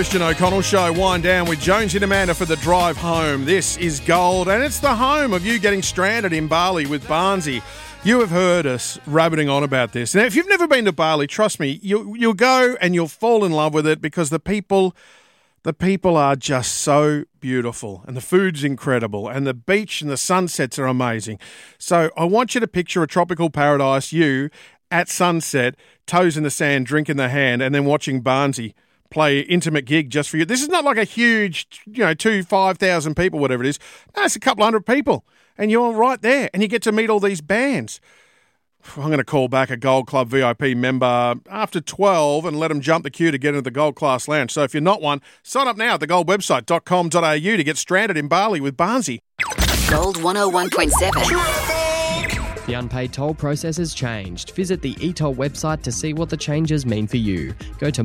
Christian O'Connell Show, wind down with Jonesy and Amanda for the drive home. This is Gold, and it's the home of you getting stranded in Bali with Barnsey. You have heard us rabbiting on about this. Now, if you've never been to Bali, trust me, you'll go and you'll fall in love with it because the people are just so beautiful and the food's incredible and the beach and the sunsets are amazing. So I want you to picture a tropical paradise, you at sunset, toes in the sand, drink in the hand, and then watching Barnsey play intimate gig just for you. This is not like a huge, 5,000 people, whatever it is. No, it's a couple hundred people. And you're right there, and you get to meet all these bands. I'm going to call back a Gold Club VIP member after 12 and let them jump the queue to get into the Gold Class Lounge. So if you're not one, sign up now at thegoldwebsite.com.au to get stranded in Bali with Barnsey. Gold 101.7. The unpaid toll process has changed. Visit the eToll website to see what the changes mean for you. Go to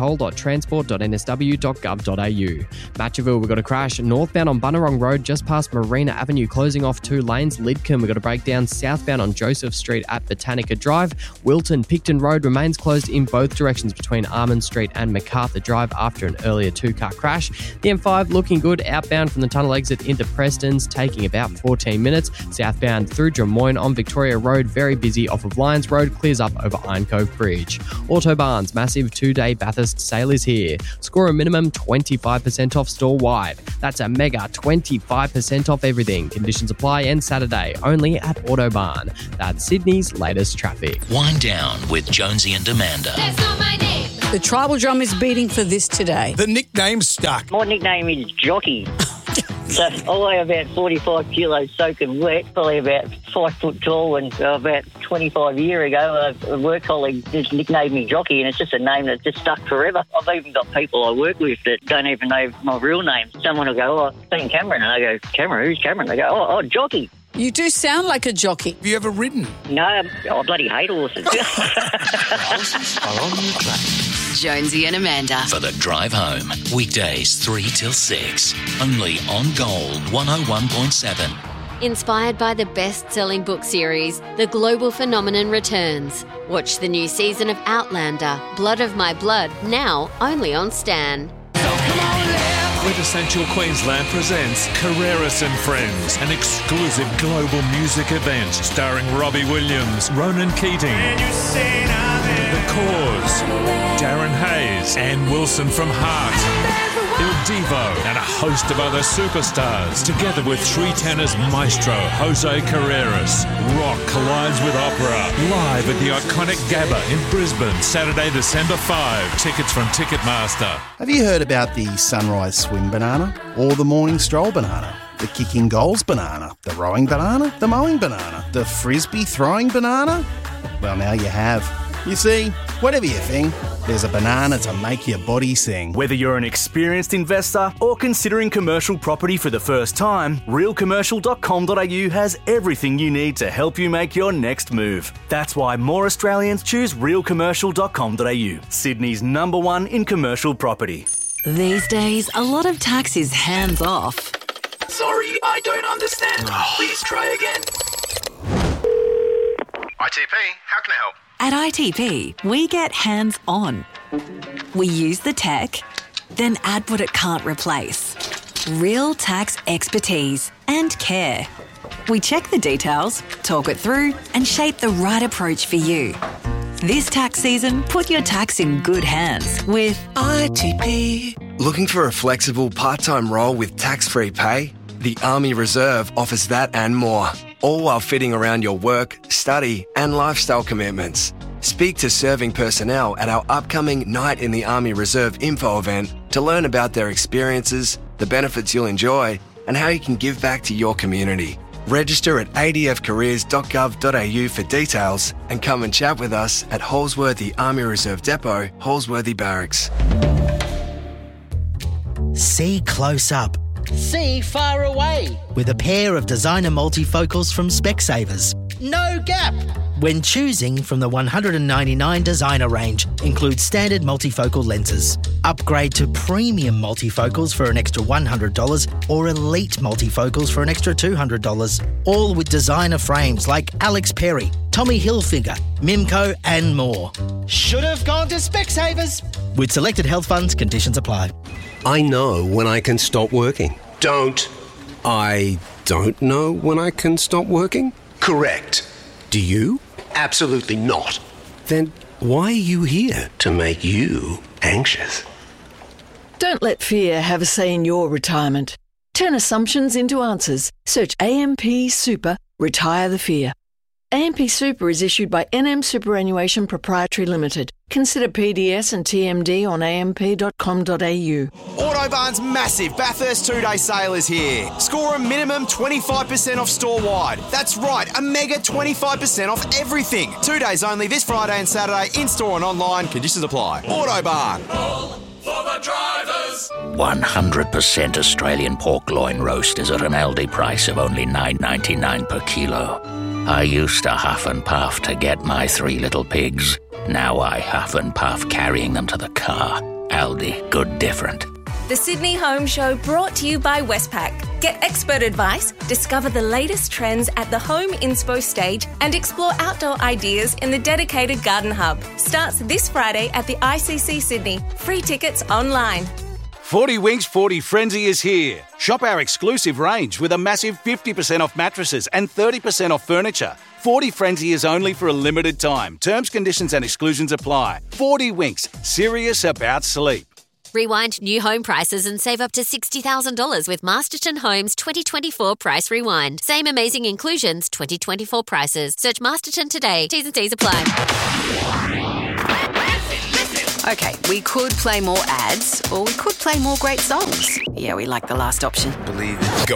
myetoll.transport.nsw.gov.au. Matcherville, we've got a crash northbound on Bunurong Road just past Marina Avenue, closing off 2 lanes. Lidcombe, we've got a breakdown southbound on Joseph Street at Botanica Drive. Wilton, Picton Road remains closed in both directions between Armand Street and MacArthur Drive after an earlier 2-car crash. The M5 looking good outbound from the tunnel exit into Preston's, taking about 14 minutes. Southbound through Drummoyne on Victoria Road, very busy off of Lyons Road, clears up over Iron Cove Bridge. Autobarn's massive 2-day Bathurst sale is here. Score a minimum 25% off store-wide. That's a mega 25% off everything. Conditions apply, and Saturday only at Autobarn. That's Sydney's latest traffic. Wind down with Jonesy and Amanda. That's not my name. The tribal drum is beating for this today. The nickname's stuck. My nickname is Jockey. So I weigh about 45 kilos soaking wet, probably about 5 foot tall, and about 25 years ago a work colleague just nicknamed me Jockey, and it's just a name that's just stuck forever. I've even got people I work with that don't even know my real name. Someone will go, I've seen Cameron, and I go, Cameron, who's Cameron? They go, oh, Jockey. You do sound like a jockey. Have you ever ridden? No, I bloody hate horses. Horses are on the track. Jonesy and Amanda. For the drive home. Weekdays 3 till 6. Only on Gold 101.7. Inspired by the best-selling book series, The Global Phenomenon returns. Watch the new season of Outlander, Blood of My Blood, now only on Stan. Quintessential Queensland presents Carreras and Friends, an exclusive global music event starring Robbie Williams, Ronan Keating, The Cause, Darren Hayes, Ann Wilson from Heart, Il Divo, and a host of other superstars, together with Three Tenors maestro Jose Carreras. Rock collides with opera, live at the iconic Gabba in Brisbane, Saturday, December 5. Tickets from Ticketmaster. Have you heard about the sunrise swim banana? Or the morning stroll banana? The kicking goals banana? The rowing banana? The mowing banana? The frisbee throwing banana? Well, now you have. You see, whatever you think, there's a banana to make your body sing. Whether you're an experienced investor or considering commercial property for the first time, realcommercial.com.au has everything you need to help you make your next move. That's why more Australians choose realcommercial.com.au, Sydney's #1 in commercial property. These days, a lot of tax is hands-off. Sorry, I don't understand. Please try again. ITP, how can I help? At ITP, we get hands-on. We use the tech, then add what it can't replace. Real tax expertise and care. We check the details, talk it through, and shape the right approach for you. This tax season, put your tax in good hands with ITP. Looking for a flexible part-time role with tax-free pay? The Army Reserve offers that and more, all while fitting around your work, study, and lifestyle commitments. Speak to serving personnel at our upcoming Night in the Army Reserve info event to learn about their experiences, the benefits you'll enjoy, and how you can give back to your community. Register at adfcareers.gov.au for details and come and chat with us at Holsworthy Army Reserve Depot, Holsworthy Barracks. See close up. See far away. With a pair of designer multifocals from Specsavers. No gap. When choosing from the 199 designer range, includes standard multifocal lenses. Upgrade to premium multifocals for an extra $100 or elite multifocals for an extra $200. All with designer frames like Alex Perry, Tommy Hilfiger, Mimco and more. Should have gone to Specsavers. With selected health funds, conditions apply. I know when I can stop working. Don't. I don't know when I can stop working? Correct. Do you? Absolutely not. Then why are you here? To make you anxious. Don't let fear have a say in your retirement. Turn assumptions into answers. Search AMP Super, retire the fear. AMP Super is issued by NM Superannuation Proprietary Limited. Consider PDS and TMD on amp.com.au. Autobarn's massive Bathurst 2-day sale is here. Score a minimum 25% off store-wide. That's right, a mega 25% off everything. 2 days only this Friday and Saturday, in-store and online. Conditions apply. Autobarn. For the drivers. 100% Australian pork loin roast is at an Aldi price of only $9.99 per kilo. I used to huff and puff to get my 3 little pigs. Now I huff and puff carrying them to the car. Aldi, good different. The Sydney Home Show brought to you by Westpac. Get expert advice, discover the latest trends at the Home Inspo stage and explore outdoor ideas in the dedicated Garden Hub. Starts this Friday at the ICC Sydney. Free tickets online. 40 Winks 40 Frenzy is here. Shop our exclusive range with a massive 50% off mattresses and 30% off furniture. 40 Frenzy is only for a limited time. Terms, conditions and exclusions apply. 40 Winks, serious about sleep. Rewind new home prices and save up to $60,000 with Masterton Homes 2024 Price Rewind. Same amazing inclusions, 2024 prices. Search Masterton today. T's and C's apply. Okay, we could play more ads or we could play more great songs. Yeah, we like the last option. Believe it.